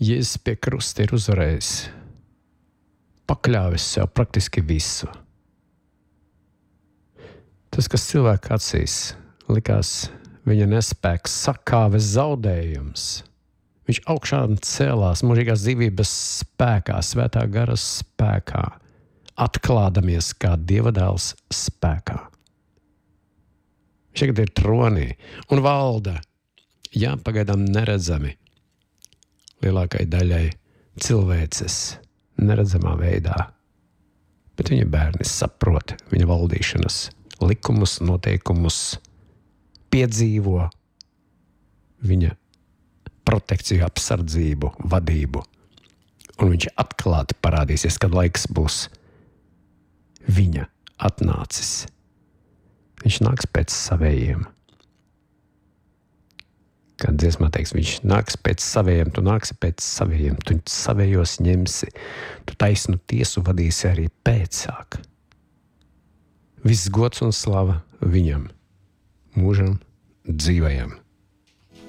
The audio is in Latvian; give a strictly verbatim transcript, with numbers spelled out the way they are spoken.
Jēzus pie krusta ir uzvarējis, pakļāvis sev praktiski visu. Tas, kas cilvēka acīs likās viņa nespēks, sakāves zaudējums, viņš augšām cēlās mūžīgās dzīvības spēkā, svētā garas spēkā, atklādamies kā Dieva dēls spēkā. Viņš tagad ir tronī un valda, jā, pagaidām neredzami, lielākai daļai cilvēces neredzamā veidā, bet viņa bērni saprot viņa valdīšanas likumus, noteikumus, piedzīvo viņa protekciju, apsardzību, vadību, un viņš atklāti parādīsies, kad laiks būs viņa atnācis. Viņš nāks pēc savējiem. Kad dziesmā teiks, viņš nāks pēc savējiem, tu nāksi pēc savējiem, tu savējos ņemsi, tu taisnu tiesu vadīsi arī pēcāk. Viss gods un slava viņam, mūžam dzīvajam.